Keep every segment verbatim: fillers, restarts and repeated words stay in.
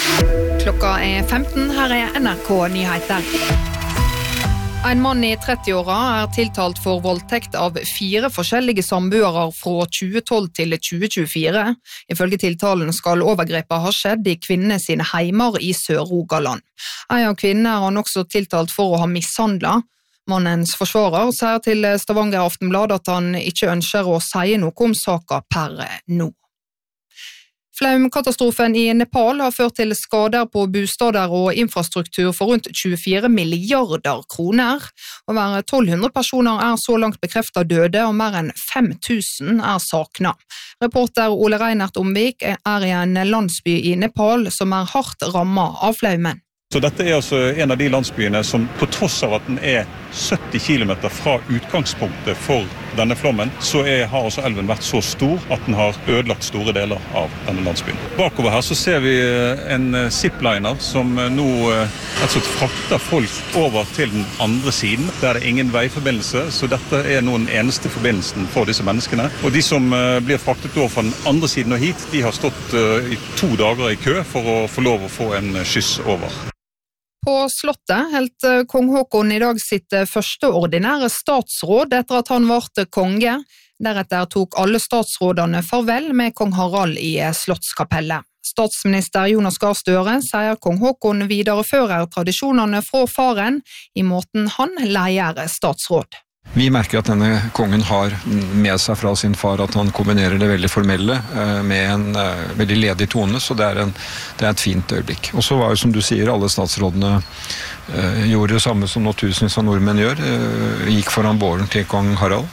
Klokka er femten, her er N R K Nyheter. En mann i trettiåra er tiltalt for voldtekt av fire forskjellige samboere fra tjue tolv til tjue tjuefire. Ifølge tiltalen skal overgrepet ha skjedd i kvinnene sine heimer i Sør-Rogaland. En av kvinnene er han også tiltalt for å ha mishandlet. Mannens forsvarer sier til Stavanger Aftenblad at han ikke ønsker å si noe om saken per nå. Flaumkatastrofen i Nepal har ført til skader på bostader og infrastruktur for rundt tjuefire milliarder kroner. Over tolv hundre personer er så langt bekreftet døde, og mer enn fem tusen er saknet. Reporter Ole Reinert Omvik er i en landsby i Nepal som er hardt rammet av flaumen. Så dette er altså en av de landsbyene som på tross av at den er sytti kilometer fra utgangspunktet for denne flommen, så er, har altså elven vært så stor at den har ødelagt store deler av denne landsbyen. Bakover her så ser vi en zipliner som nå rett og slett frakter folk over til den andre siden. Der er det ingen veiforbindelse, så dette er nå den eneste forbindelsen for disse menneskene. Og de som blir fraktet over fra den andre siden og hit, de har stått i to dager i kø for å få lov å få en skyss over. På Slottet helt kong Håkon i dag sitt første ordinære statsråd etter at han ble konge. Deretter tok alle statsrådene farvel med kong Harald i Slottskapellet. Statsminister Jonas Gahr Støre sier kong Håkon viderefører tradisjonene fra faren i måten han leier statsråd. Vi merker at denne kongen har med seg fra sin far at han kombinerer det veldig formelle med en veldig ledig tone, så det er, en, det er et fint øyeblikk. Og så var jo, som du sier, alle statsrådene gjorde det samme som nå tusenvis av nordmenn gjør, gikk foran båren til kong Harald.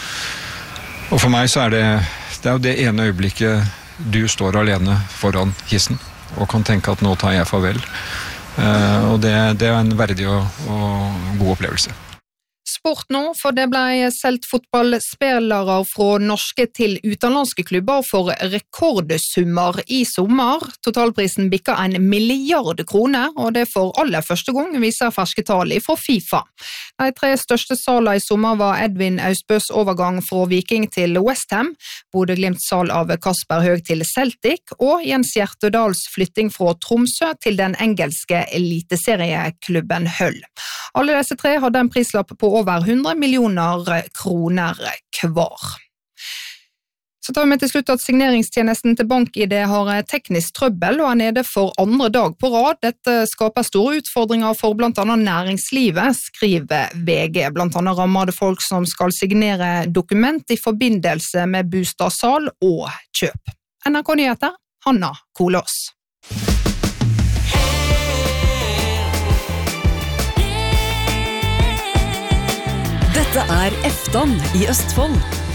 Og for meg så er det, det er jo det ene øyeblikket du står alene foran hissen, og kan tenke at nå tar jeg farvel. Og det, det er en verdig og, og god opplevelse. Sport nå, for det ble solgt fotballspillere fra norske til utenlandske klubber for rekordsummer i sommer. Totalprisen bikket en milliard kroner, og det for aller første gang viser ferske tall fra FIFA. De tre største salene i sommer var Edvin Austbøs overgang fra Viking til West Ham, Bodø Glimts salg av Kasper Høeg til Celtic, og Jens Hjertedals flytting fra Tromsø til den engelske eliteserieklubben Hull. Alle disse tre hadde en prislapp på over hundre millioner kroner hver. Så tar vi til slutt at signeringstjenesten til BankID har teknisk trøbbel og er nede for andre dag på rad. Dette skaper store utfordringer for blant annet næringslivet, skriver V G. Blant annet rammer det folk som skal signere dokument i forbindelse med bostadssalg og kjøp. N R K Nyheter, Hanna Kolås. Dette er Efton i Østfold.